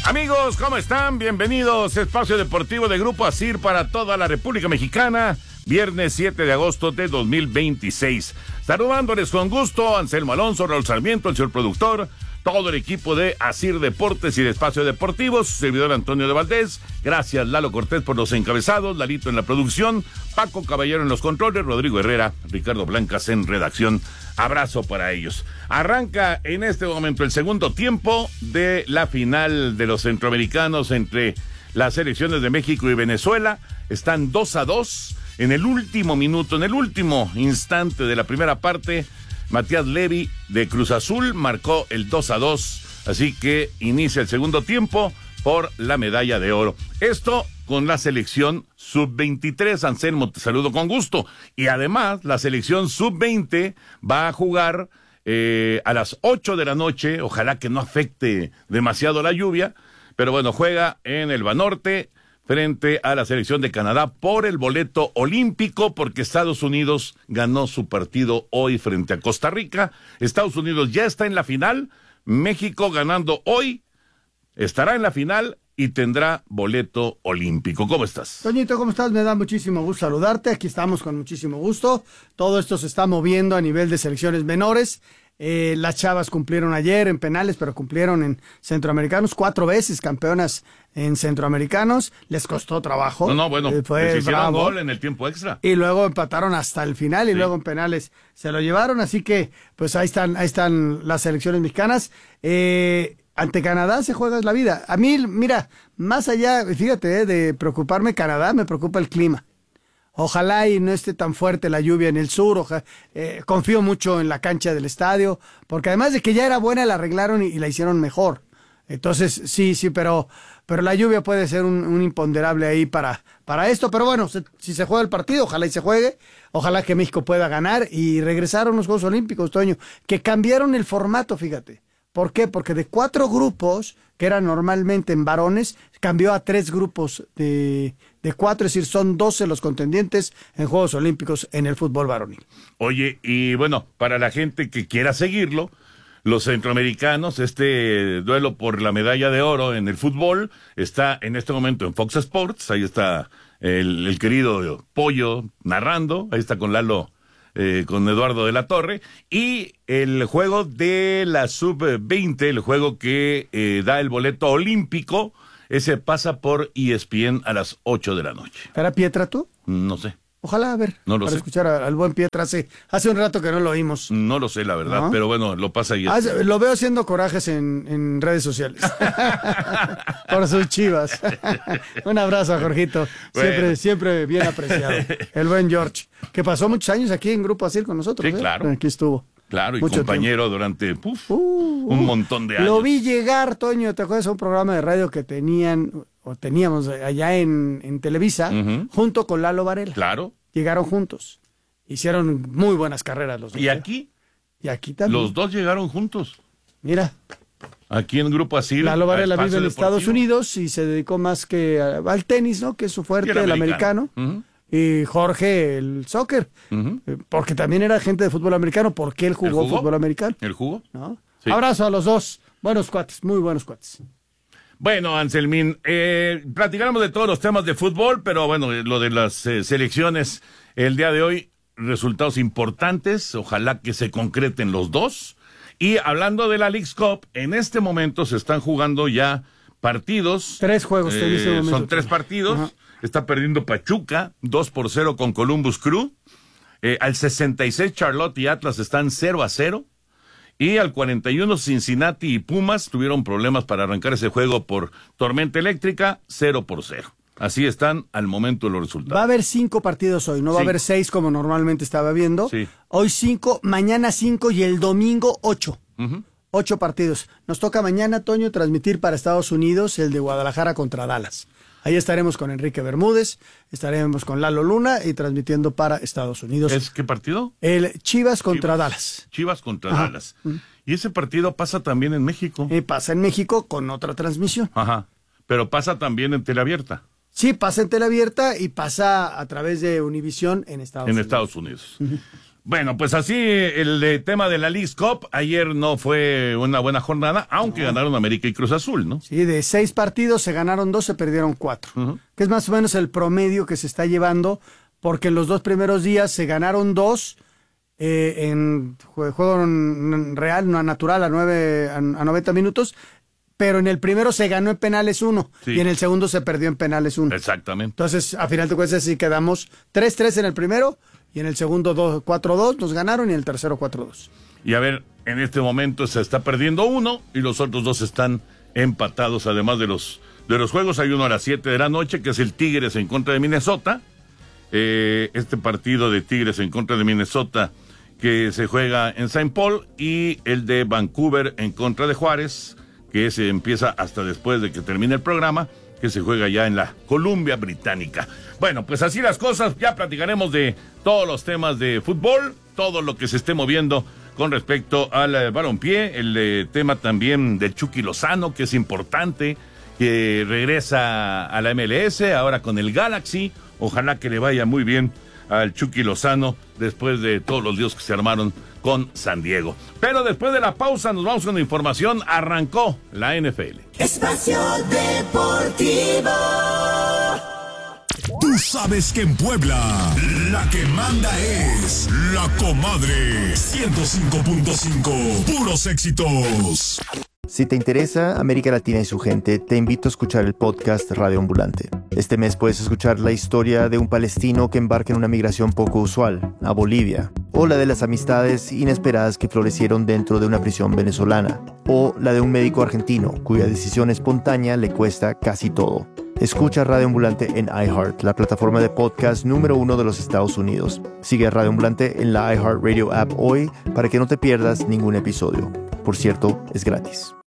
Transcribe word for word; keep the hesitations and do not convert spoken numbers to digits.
Amigos, ¿cómo están? Bienvenidos a Espacio Deportivo de Grupo ASIR para toda la República Mexicana. Viernes siete de agosto de dos mil veintiséis. Saludándoles con gusto, Anselmo Alonso, Raúl Sarmiento, el señor productor, todo el equipo de ASIR Deportes y de Espacio Deportivo, su servidor Antonio de Valdés. Gracias, Lalo Cortés, por los encabezados, Lalito en la producción, Paco Caballero en los controles, Rodrigo Herrera, Ricardo Blancas en redacción. Abrazo para ellos. Arranca en este momento el segundo tiempo de la final de los centroamericanos entre las selecciones de México y Venezuela. Están dos a dos. En el último minuto, en el último instante de la primera parte, Matías Levy de Cruz Azul marcó el dos a dos. Así que inicia el segundo tiempo por la medalla de oro. Esto con la selección sub veintitrés. Anselmo, te saludo con gusto. Y además, la selección sub veinte va a jugar eh, a las ocho de la noche. Ojalá que no afecte demasiado la lluvia. Pero bueno, juega en el Banorte frente a la selección de Canadá por el boleto olímpico, porque Estados Unidos ganó su partido hoy frente a Costa Rica. Estados Unidos ya está en la final. México ganando hoy estará en la final y tendrá boleto olímpico. ¿Cómo estás? Toñito, ¿cómo estás? Me da muchísimo gusto saludarte. Aquí estamos con muchísimo gusto. Todo esto se está moviendo a nivel de selecciones menores. Eh, las chavas cumplieron ayer en penales, pero cumplieron en centroamericanos. Cuatro veces campeonas en centroamericanos. Les costó trabajo. No, no, bueno, eh, fue les hicieron bravo. gol en el tiempo extra. Y luego empataron hasta el final y sí. Luego en penales se lo llevaron. Así que, pues ahí están, ahí están las selecciones mexicanas. Eh... Ante Canadá se juega la vida. A mí, mira, más allá, fíjate, eh, de preocuparme Canadá, me preocupa el clima. Ojalá y no esté tan fuerte la lluvia en el sur. Ojalá, eh, confío mucho en la cancha del estadio, porque además de que ya era buena, la arreglaron y, y la hicieron mejor. Entonces, sí, sí, pero, pero la lluvia puede ser un, un imponderable ahí para, para esto. Pero bueno, se, si se juega el partido, ojalá y se juegue. Ojalá que México pueda ganar y regresar a unos Juegos Olímpicos, Toño, que cambiaron el formato, fíjate. ¿Por qué? Porque de cuatro grupos, que eran normalmente en varones, cambió a tres grupos de, de cuatro, es decir, son doce los contendientes en Juegos Olímpicos en el fútbol varonil. Oye, y bueno, para la gente que quiera seguirlo, los centroamericanos, este duelo por la medalla de oro en el fútbol, está en este momento en Fox Sports, ahí está el, el querido Pollo narrando, ahí está con Lalo, Eh, con Eduardo de la Torre, y el juego de la sub veinte, el juego que eh, da el boleto olímpico, ese pasa por E S P N a las ocho de la noche. ¿Era Pietra tú? No sé. Ojalá, a ver, no lo para sé. escuchar al buen Pietra. Hace, hace un rato que no lo oímos. No lo sé, la verdad, ¿no? Pero bueno, lo pasa ahí. Ah, lo veo haciendo corajes en, en redes sociales. Por sus chivas. Un abrazo a Jorgito. Bueno. Siempre, siempre bien apreciado. El buen George, que pasó muchos años aquí en Grupo ASIR con nosotros. Sí, ¿eh? claro. Aquí estuvo. Claro, y mucho compañero tiempo. durante uf, uh, un montón de años. Lo vi llegar, Toño, ¿te acuerdas de un programa de radio que tenían, o teníamos allá en, en Televisa, uh-huh. junto con Lalo Varela? Claro. Llegaron juntos. Hicieron muy buenas carreras los dos. ¿Y aquí? Y aquí también. Los dos llegaron juntos. Mira. Aquí en Grupo ASIR. Lalo Varela vive en Deportivo. Estados Unidos y se dedicó más que a, al tenis, ¿no? Que es su fuerte, el, el americano. americano. Uh-huh. Y Jorge, el soccer. Uh-huh. Porque también era gente de fútbol americano, porque él jugó, jugó? fútbol americano. ¿El jugó? ¿No? Sí. Abrazo a los dos. Buenos cuates, muy buenos cuates. Bueno, Anselmín, eh, platicaremos de todos los temas de fútbol, pero bueno, lo de las eh, selecciones el día de hoy, resultados importantes, ojalá que se concreten los dos. Y hablando de la Leagues Cup, en este momento se están jugando ya partidos. Tres juegos eh, en este momento. Son tres partidos. Ajá. Está perdiendo Pachuca, dos por cero con Columbus Crew. Eh, al sesenta y seis Charlotte y Atlas están cero a cero. Y al cuarenta y uno Cincinnati y Pumas tuvieron problemas para arrancar ese juego por tormenta eléctrica, cero por cero. Así están al momento los resultados. Va a haber cinco partidos hoy, no va cinco. a haber seis como normalmente estaba viendo. Sí. Hoy cinco, mañana cinco y el domingo ocho. Uh-huh. Ocho partidos. Nos toca mañana, Toño, transmitir para Estados Unidos el de Guadalajara contra Dallas. Ahí estaremos con Enrique Bermúdez, estaremos con Lalo Luna y transmitiendo para Estados Unidos. ¿Es qué partido? El Chivas contra Chivas, Dallas. Chivas contra Ajá. Dallas. Y ese partido pasa también en México. Y pasa en México con otra transmisión. Ajá. Pero pasa también en teleabierta. Sí, pasa en teleabierta y pasa a través de Univisión en Estados en Unidos. En Estados Unidos. Uh-huh. Bueno, pues así el de tema de la Leagues Cup, ayer no fue una buena jornada, aunque ganaron América y Cruz Azul, ¿no? Sí, de seis partidos se ganaron dos, se perdieron cuatro, uh-huh. que es más o menos el promedio que se está llevando, porque en los dos primeros días se ganaron dos eh, en juego real, no natural, a, nueve, a, a noventa minutos, pero en el primero se ganó en penales uno, sí. y en el segundo se perdió en penales uno. Exactamente. Entonces, a final de cuentas, sí quedamos tres tres en el primero, y en el segundo cuatro dos nos ganaron, y en el tercero cuatro dos. Y a ver, en este momento se está perdiendo uno, y los otros dos están empatados, además de los, de los juegos. Hay uno a las siete de la noche, que es el Tigres en contra de Minnesota. Eh, este partido de Tigres en contra de Minnesota, que se juega en Saint Paul, y el de Vancouver en contra de Juárez, que se empieza hasta después de que termine el programa, que se juega ya en la Columbia Británica. Bueno, pues así las cosas, ya platicaremos de todos los temas de fútbol, todo lo que se esté moviendo con respecto al eh, balompié, el eh, tema también de Chucky Lozano, que es importante, que regresa a la M L S, ahora con el Galaxy. Ojalá que le vaya muy bien al Chucky Lozano después de todos los líos que se armaron con San Diego. Pero después de la pausa nos vamos con la información. Arrancó la N F L. Espacio Deportivo. Tú sabes que en Puebla la que manda es La Comadre. ciento cinco punto cinco, puros éxitos. Si te interesa América Latina y su gente, te invito a escuchar el podcast Radio Ambulante. Este mes puedes escuchar la historia de un palestino que embarca en una migración poco usual, a Bolivia, o la de las amistades inesperadas que florecieron dentro de una prisión venezolana, o la de un médico argentino cuya decisión espontánea le cuesta casi todo. Escucha Radio Ambulante en iHeart, la plataforma de podcast número uno de los Estados Unidos. Sigue a Radio Ambulante en la iHeartRadio app hoy para que no te pierdas ningún episodio. Por cierto, es gratis.